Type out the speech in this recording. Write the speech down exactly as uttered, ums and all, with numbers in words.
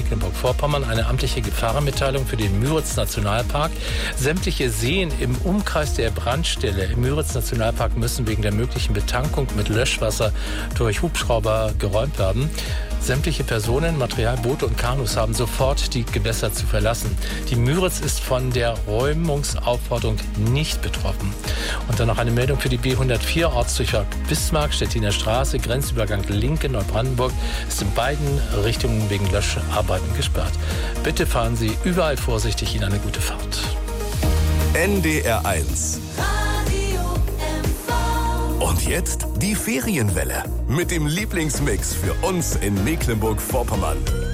Mecklenburg-Vorpommern eine amtliche Gefahrenmitteilung für den Müritz-Nationalpark. Sämtliche Seen im Umkreis der Brandstelle im Müritz-Nationalpark müssen wegen der möglichen Betankung mit Löschwasser durch Hubschrauber geräumt werden. Sämtliche Personen, Material, Boote und Kanus haben sofort die Gewässer zu verlassen. Die Müritz ist von der Räumungsaufforderung nicht betroffen. Und dann noch eine Meldung für die B hundertvier, Ortsdurchfahrt Bismarck, Stettiner Straße, Grenzübergang Linke, Neubrandenburg, ist in beiden Richtungen wegen Löscharbeiten gesperrt. Bitte fahren Sie überall vorsichtig, Ihnen eine gute Fahrt. N D R eins. Und jetzt die Ferienwelle mit dem Lieblingsmix für uns in Mecklenburg-Vorpommern.